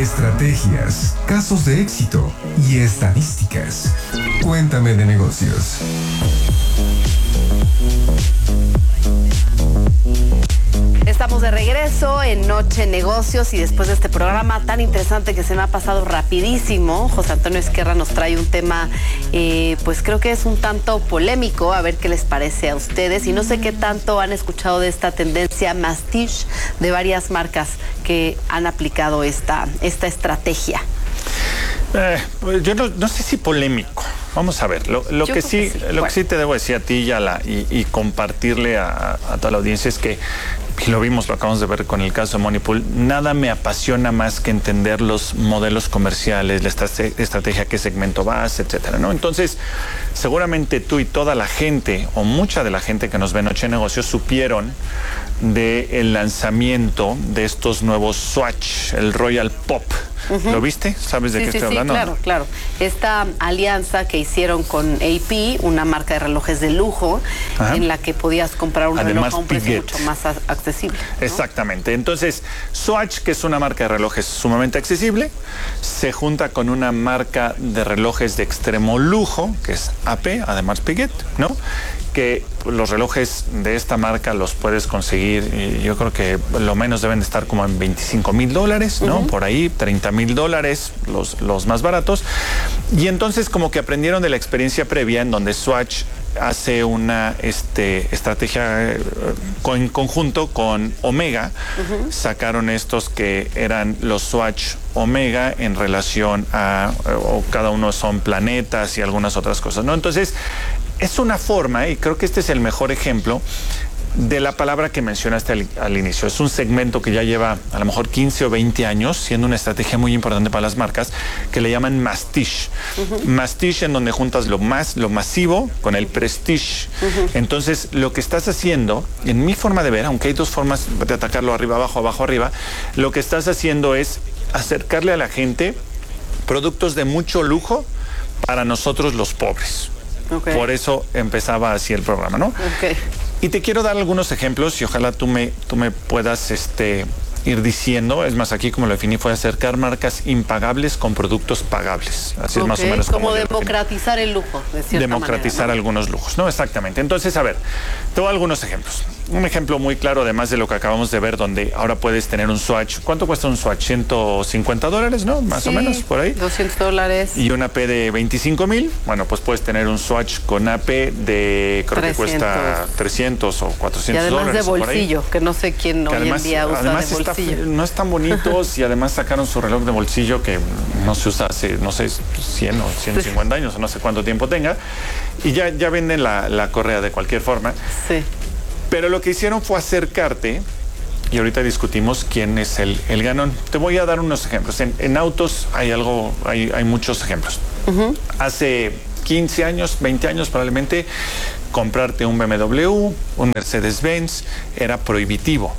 estrategias, casos de éxito y estadísticas. Cuéntame de negocios. Estamos de regreso en Noche Negocios y después de este programa tan interesante que se me ha pasado rapidísimo, José Antonio Esquerra nos trae un tema, pues creo que es un tanto polémico, a ver qué les parece a ustedes y no sé qué tanto han escuchado de esta tendencia mastiche de varias marcas que han aplicado esta estrategia. Pues yo no sé si polémico. Vamos a ver, lo que sí te debo decir a ti y compartirle a toda la audiencia es que, y lo acabamos de ver con el caso de Moneypool, nada me apasiona más que entender los modelos comerciales, la estrategia, qué segmento vas, etcétera, ¿no? Entonces, seguramente tú y toda la gente, o mucha de la gente que nos ve en Noche de Negocios, supieron del lanzamiento de estos nuevos Swatch, el Royal Pop. ¿Lo viste? ¿Sabes de qué estoy hablando? Sí, claro. Esta alianza que hicieron con AP, una marca de relojes de lujo, en la que podías comprar un reloj a un precio mucho más accesible, ¿no? Exactamente. Entonces, Swatch, que es una marca de relojes sumamente accesible, se junta con una marca de relojes de extremo lujo, que es AP, además Piguet, ¿no? Que los relojes de esta marca los puedes conseguir, y yo creo que lo menos deben de estar como en $25,000, ¿no? Por ahí, $30,000, los más baratos. Y entonces como que aprendieron de la experiencia previa en donde Swatch hace una estrategia en conjunto con Omega. Sacaron estos que eran los Swatch Omega en relación a, o cada uno son planetas y algunas otras cosas, ¿no? Entonces, es una forma, y creo que este es el mejor ejemplo, de la palabra que mencionaste al inicio. Es un segmento que ya lleva a lo mejor 15 o 20 años siendo una estrategia muy importante para las marcas, que le llaman mastiche. Mastiche, en donde juntas lo masivo con el prestige. Entonces, lo que estás haciendo, en mi forma de ver, aunque hay dos formas de atacarlo, arriba, abajo, abajo, arriba, lo que estás haciendo es acercarle a la gente productos de mucho lujo para nosotros los pobres. Por eso empezaba así el programa, ¿no? Y te quiero dar algunos ejemplos y ojalá tú me puedas ir diciendo. Es más, aquí como lo definí fue acercar marcas impagables con productos pagables. Así es más o menos como democratizar el lujo, de cierta democratizar manera, ¿no? algunos lujos, ¿no? Exactamente. Entonces, a ver, te doy algunos ejemplos. Un ejemplo muy claro, además de lo que acabamos de ver, donde ahora puedes tener un Swatch. ¿Cuánto cuesta un Swatch? $150, ¿no? Más o menos, por ahí. $200. Y un AP de 25,000. Bueno, pues puedes tener un Swatch con AP de, creo 300. Que cuesta 300 o 400 y además dólares. De bolsillo, que no sé quién hoy en día usa de bolsillo. No están bonitos y además sacaron su reloj de bolsillo que no se usa hace, no sé, 100 o 150 años o no sé cuánto tiempo tenga. Y ya venden la correa de cualquier forma. Sí. Pero lo que hicieron fue acercarte, y ahorita discutimos quién es el ganón. Te voy a dar unos ejemplos. En autos hay muchos ejemplos. Hace 15 años, 20 años probablemente, comprarte un BMW, un Mercedes-Benz, era prohibitivo.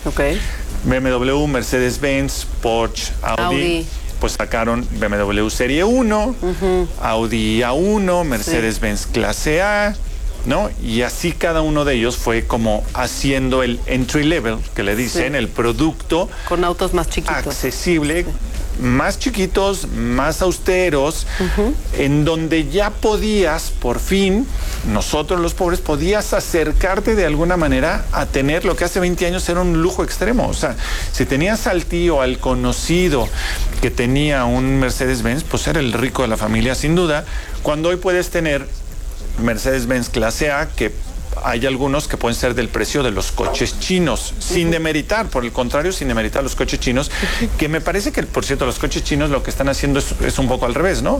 BMW, Mercedes-Benz, Porsche, Audi. Pues sacaron BMW Serie 1, Audi A1, Mercedes-Benz Clase A, ¿no? Y así cada uno de ellos fue como haciendo el entry level, que le dicen, el producto con autos más chiquitos, accesible, más chiquitos, más austeros, en donde ya podías, por fin, nosotros los pobres, podías acercarte de alguna manera a tener lo que hace 20 años era un lujo extremo. O sea, si tenías al tío, al conocido que tenía un Mercedes-Benz, pues era el rico de la familia, sin duda, cuando hoy puedes tener Mercedes-Benz Clase A, que hay algunos que pueden ser del precio de los coches chinos, sin demeritar, por el contrario, sin demeritar los coches chinos, que me parece que, por cierto, los coches chinos lo que están haciendo es un poco al revés, ¿no?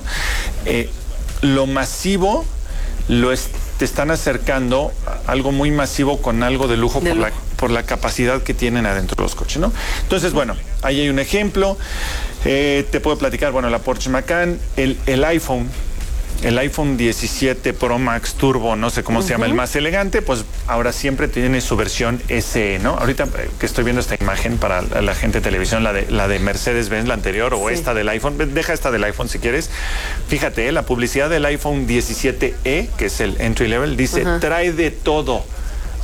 Lo masivo te están acercando a algo muy masivo con algo de lujo, por la capacidad que tienen adentro de los coches, ¿no? Entonces, bueno, ahí hay un ejemplo. Te puedo platicar, bueno, la Porsche Macan, el iPhone. El iPhone 17 Pro Max Turbo, no sé cómo se llama, el más elegante, pues ahora siempre tiene su versión SE, ¿no? Ahorita que estoy viendo esta imagen para la gente de televisión, la de Mercedes-Benz, la anterior, o esta del iPhone, deja esta del iPhone si quieres. Fíjate, la publicidad del iPhone 17e, que es el entry level, dice, trae de todo,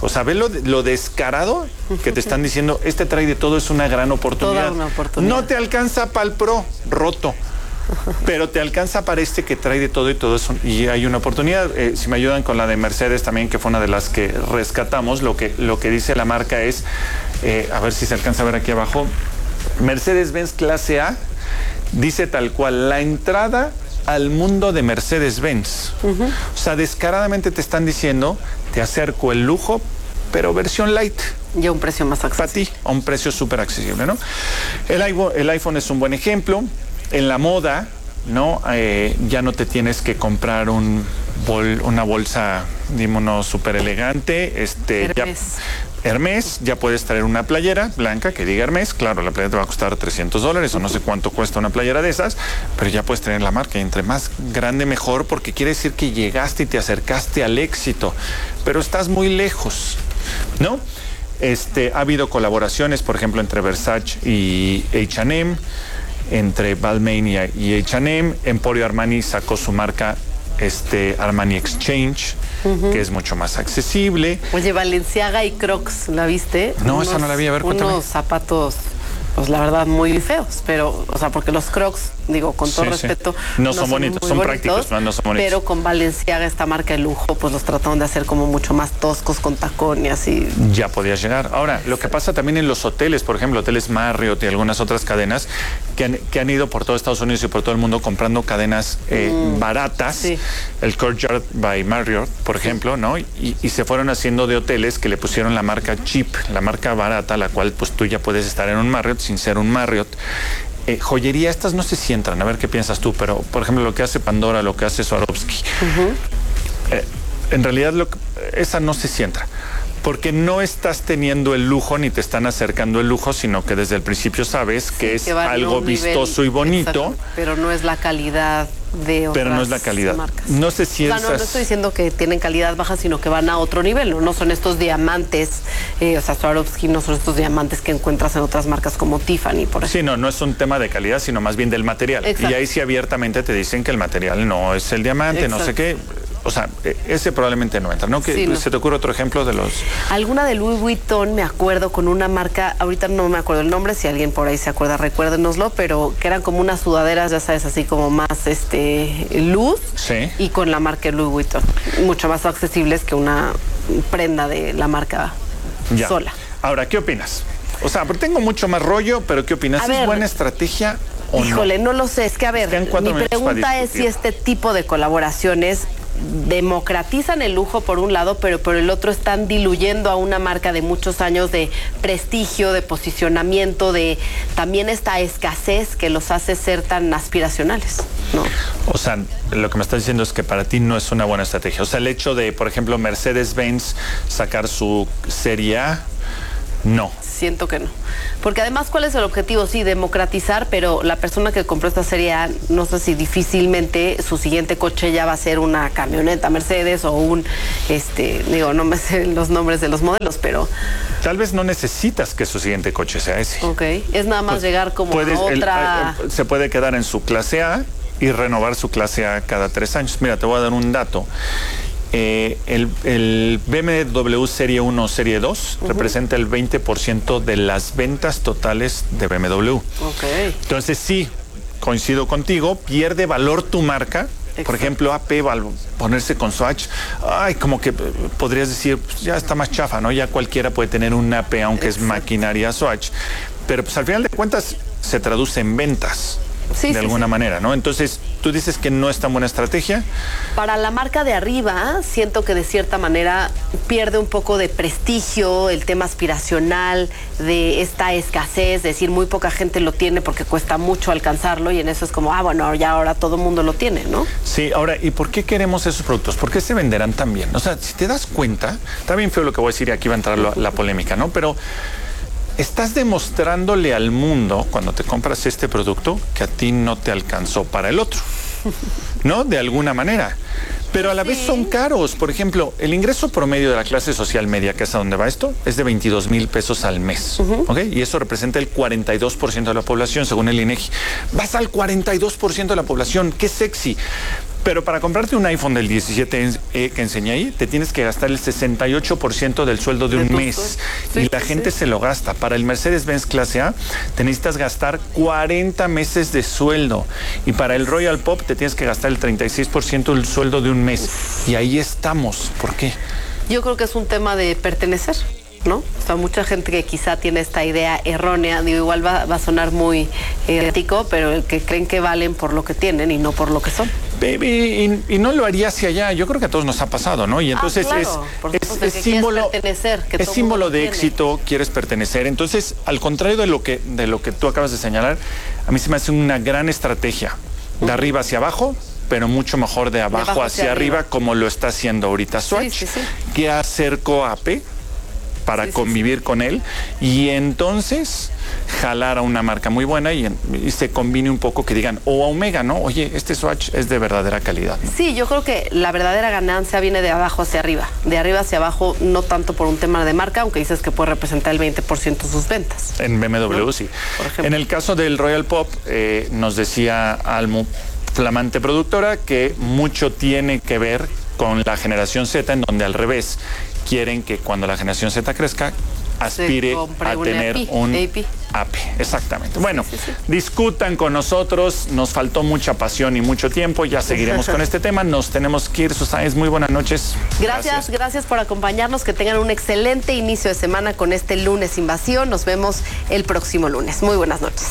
O sea, ve lo descarado que te están diciendo, este trae de todo, es una gran oportunidad. Toda una oportunidad. No te alcanza para el Pro, roto. Pero te alcanza para este que trae de todo y todo eso, y hay una oportunidad. Si me ayudan con la de Mercedes también, que fue una de las que rescatamos, lo que dice la marca es, a ver si se alcanza a ver aquí abajo, Mercedes-Benz clase A, dice tal cual, la entrada al mundo de Mercedes-Benz. O sea, descaradamente te están diciendo, te acerco el lujo, pero versión light. Y a un precio más accesible. Para ti, a un precio súper accesible, ¿no? El iPhone es un buen ejemplo. En la moda, ¿no? Ya no te tienes que comprar una bolsa, dímonos, súper elegante. Hermès, ya puedes traer una playera blanca que diga Hermès. Claro, la playera te va a costar $300 o no sé cuánto cuesta una playera de esas, pero ya puedes tener la marca. Y entre más grande, mejor, porque quiere decir que llegaste y te acercaste al éxito, pero estás muy lejos, ¿no? Ha habido colaboraciones, por ejemplo, entre Versace y H&M, entre Balmain y H&M. Emporio Armani sacó su marca Armani Exchange, que es mucho más accesible. Oye, Balenciaga y Crocs, ¿la viste? No, esa no la vi. A ver, cuéntame. Unos zapatos, pues la verdad, muy feos, pero, o sea, porque los Crocs, digo, con todo respeto, no son bonitos, son prácticos, no son bonitos. Pero con Balenciaga, esta marca de lujo, pues los trataron de hacer como mucho más toscos, con tacón y así. Ya podías llegar. Ahora, lo que pasa también en los hoteles, por ejemplo, hoteles Marriott y algunas otras cadenas que han ido por todo Estados Unidos y por todo el mundo comprando cadenas baratas. Sí. El Courtyard by Marriott, por ejemplo, ¿no? Y se fueron haciendo de hoteles que le pusieron la marca cheap, la marca barata, la cual pues tú ya puedes estar en un Marriott sin ser un Marriott. Joyería, estas no sé si entran, a ver qué piensas tú, pero por ejemplo lo que hace Pandora, lo que hace Swarovski, en realidad esa no sé si entra, porque no estás teniendo el lujo ni te están acercando el lujo, sino que desde el principio sabes que es algo vistoso y bonito. Exacto, pero no es la calidad de otras pero no es la calidad. Marcas. No sé si no estoy diciendo que tienen calidad baja, sino que van a otro nivel, no son estos diamantes, o sea, Swarovski no son estos diamantes que encuentras en otras marcas como Tiffany, por ejemplo. Sí, no es un tema de calidad, sino más bien del material. Exacto. Y ahí sí abiertamente te dicen que el material no es el diamante, Exacto. no sé qué. O sea, ese probablemente no entra, ¿no? Sí, no. ¿Se te ocurre otro ejemplo de los...? Alguna de Louis Vuitton, me acuerdo, con una marca, ahorita no me acuerdo el nombre, si alguien por ahí se acuerda, recuérdenoslo, pero que eran como unas sudaderas, ya sabes, así como más luz, Sí. y con la marca Louis Vuitton, mucho más accesibles que una prenda de la marca Ya. sola. Ahora, ¿qué opinas? O sea, tengo mucho más rollo, pero ¿qué opinas? ¿Es buena estrategia o Híjole, no lo sé, es que a ver, Quedan 4 mi minutos pregunta para es si discutir. este tipo de colaboraciones democratizan el lujo por un lado, pero por el otro están diluyendo a una marca de muchos años de prestigio, de posicionamiento, de también esta escasez que los hace ser tan aspiracionales, ¿no? O sea, lo que me estás diciendo es que para ti no es una buena estrategia. O sea, el hecho de, por ejemplo, Mercedes-Benz sacar su Serie A, no. Siento que no. Porque además, ¿cuál es el objetivo? Sí, democratizar, pero la persona que compró esta Serie A, no sé si difícilmente su siguiente coche ya va a ser una camioneta Mercedes o un, no me sé los nombres de los modelos, pero... Tal vez no necesitas que su siguiente coche sea ese. Ok, es nada más llegar como a otra... se puede quedar en su clase A y renovar su clase A cada 3 años. Mira, te voy a dar un dato. El BMW Serie 1 o Serie 2 representa el 20% de las ventas totales de BMW. Okay. Entonces sí, coincido contigo, pierde valor tu marca. Exacto. Por ejemplo, AP al ponerse con Swatch, como que podrías decir, pues ya está más chafa, ¿no? Ya cualquiera puede tener un AP, aunque Exacto. es maquinaria Swatch. Pero pues al final de cuentas se traduce en ventas. De alguna manera, ¿no? Entonces, tú dices que no es tan buena estrategia. Para la marca de arriba, siento que de cierta manera pierde un poco de prestigio, el tema aspiracional, de esta escasez, es decir, muy poca gente lo tiene porque cuesta mucho alcanzarlo y en eso es como, bueno, ya ahora todo el mundo lo tiene, ¿no? Sí, ahora, ¿y por qué queremos esos productos? ¿Por qué se venderán tan bien? O sea, si te das cuenta, está bien feo lo que voy a decir y aquí va a entrar la polémica, ¿no? Pero... estás demostrándole al mundo, cuando te compras este producto, que a ti no te alcanzó para el otro, ¿no? De alguna manera. Pero a la vez son caros. Por ejemplo, el ingreso promedio de la clase social media, que es a donde va esto, es de 22,000 pesos al mes. ¿Ok? Y eso representa el 42% de la población, según el INEGI. Vas al 42% de la población. ¡Qué sexy! Pero para comprarte un iPhone del 17 que enseñé ahí, te tienes que gastar el 68% del sueldo de un mes. Y la gente se lo gasta. Para el Mercedes-Benz Clase A, te necesitas gastar 40 meses de sueldo. Y para el Royal Pop, te tienes que gastar el 36% del sueldo de un mes. Y ahí estamos. ¿Por qué? Yo creo que es un tema de pertenecer, ¿no? O sea, mucha gente que quizá tiene esta idea errónea, digo, igual va a sonar muy ético, pero que creen que valen por lo que tienen y no por lo que son. Y no lo haría hacia allá. Yo creo que a todos nos ha pasado, ¿no? Y entonces claro, es símbolo, es símbolo de éxito, quieres pertenecer. Entonces, al contrario de lo que tú acabas de señalar, a mí se me hace una gran estrategia de arriba hacia abajo, pero mucho mejor de abajo hacia arriba, como lo está haciendo ahorita Swatch, que acercó a AP para convivir con él y entonces jalar a una marca muy buena y se combine un poco, que digan, o a Omega, ¿no? Oye, este Swatch es de verdadera calidad, ¿no? Sí, yo creo que la verdadera ganancia viene de abajo hacia arriba. De arriba hacia abago, no tanto por un tema de marca, aunque dices que puede representar el 20% de sus ventas. En BMW, ¿no? Sí. Por ejemplo. En el caso del Royal Pop, nos decía Almu, flamante productora, que mucho tiene que ver con la generación Z, en donde al revés, quieren que cuando la generación Z crezca, aspire a tener un AP. Exactamente. Bueno, discutan con nosotros. Nos faltó mucha pasión y mucho tiempo. Ya seguiremos con este tema. Nos tenemos que ir. Susana, muy buenas noches. Gracias por acompañarnos. Que tengan un excelente inicio de semana con este lunes Invasión. Nos vemos el próximo lunes. Muy buenas noches.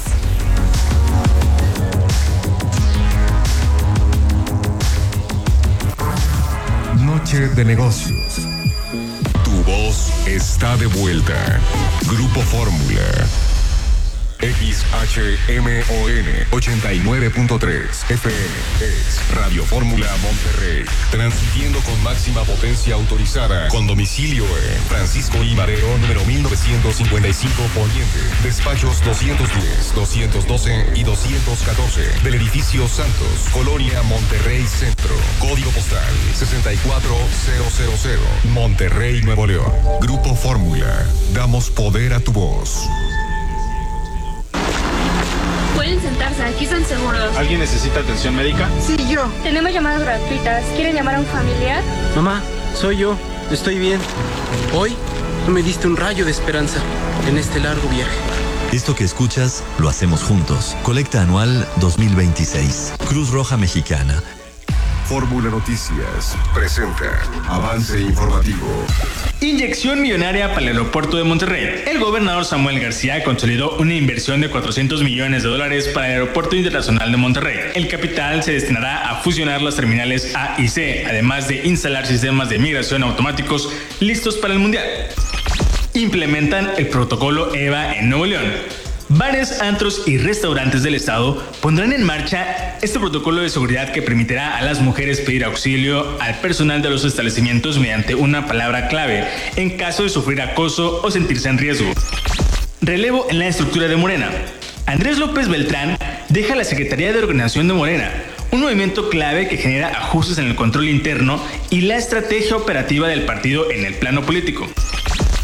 Noche de negocios. Tu voz está de vuelta. Grupo Fórmula. XHMON 89.3 FM es Radio Fórmula Monterrey, transmitiendo con máxima potencia autorizada, con domicilio en Francisco I. Madero, número 1955 Poniente, despachos 210, 212 y 214 del edificio Santos, Colonia Monterrey Centro, código postal 64000, Monterrey, Nuevo León. Grupo Fórmula, damos poder a tu voz. Pueden sentarse, aquí están seguros. ¿Alguien necesita atención médica? Sí, yo. Tenemos llamadas gratuitas. ¿Quieren llamar a un familiar? Mamá, soy yo. Estoy bien. Hoy tú me diste un rayo de esperanza en este largo viaje. Esto que escuchas lo hacemos juntos. Colecta anual 2026. Cruz Roja Mexicana. Fórmula Noticias presenta avance informativo. Inyección millonaria para el aeropuerto de Monterrey. El gobernador Samuel García consolidó una inversión de $400 millones para el aeropuerto internacional de Monterrey. El capital se destinará a fusionar las terminales A y C, además de instalar sistemas de migración automáticos listos para el mundial. Implementan el protocolo EVA en Nuevo León. Bares, antros y restaurantes del estado pondrán en marcha este protocolo de seguridad que permitirá a las mujeres pedir auxilio al personal de los establecimientos mediante una palabra clave en caso de sufrir acoso o sentirse en riesgo. Relevo en la estructura de Morena. Andrés López Beltrán deja la Secretaría de Organización de Morena, un movimiento clave que genera ajustes en el control interno y la estrategia operativa del partido en el plano político.